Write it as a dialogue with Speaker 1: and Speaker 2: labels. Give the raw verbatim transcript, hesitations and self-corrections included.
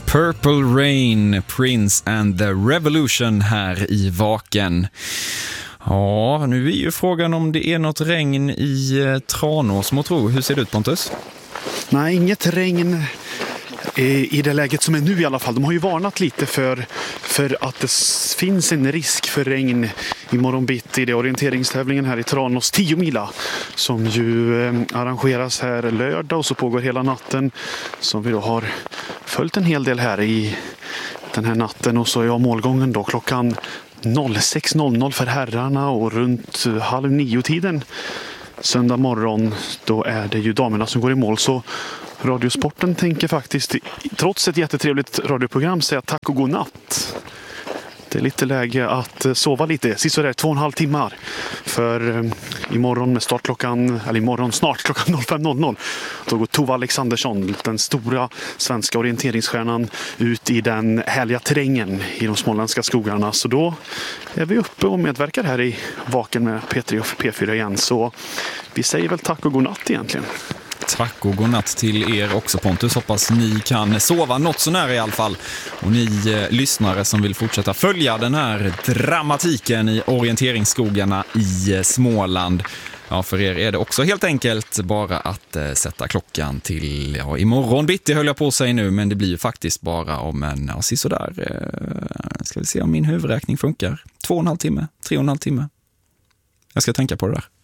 Speaker 1: Purple Rain, Prince and the Revolution här i Vaken. Ja, nu är ju frågan om det är något regn i eh, Tranås, må tro. Hur ser det ut, Pontus?
Speaker 2: Nej, inget regn i det läget som är nu i alla fall. De har ju varnat lite för, för att det finns en risk för regn imorgon bitti i det orienteringstävlingen här i Tranås tio mila som ju eh, arrangeras här lördag och så pågår hela natten, som vi då har följt en hel del här i den här natten. Och så är målgången då klockan sex noll noll för herrarna och runt halv nio tiden söndag morgon då är det ju damerna som går i mål. Så Radiosporten tänker faktiskt, trots ett jättetrevligt radioprogram, säga tack och god natt. Det är lite läge att sova lite, sist så där två och en halv timmar. För eh, imorgon med startklockan, eller imorgon snart klockan fem noll noll, då går Tova Alexandersson, den stora svenska orienteringsstjärnan, ut i den härliga terrängen i de småländska skogarna. Så då är vi uppe och medverkar här i Vaken med P tre och P fyra igen. Så vi säger väl tack och god natt egentligen.
Speaker 1: Tack och god natt till er också, Pontus. Hoppas ni kan sova något så nära i alla fall. Och ni eh, lyssnare som vill fortsätta följa den här dramatiken i orienteringsskogarna i eh, Småland. Ja, för er är det också helt enkelt bara att eh, sätta klockan till, ja, imorgon bitti höll jag på sig nu, men det blir ju faktiskt bara om en, ja, sådär, eh, ska vi se om min huvudräkning funkar. Två och en halv timme, tre och en halv timme. Jag ska tänka på det där.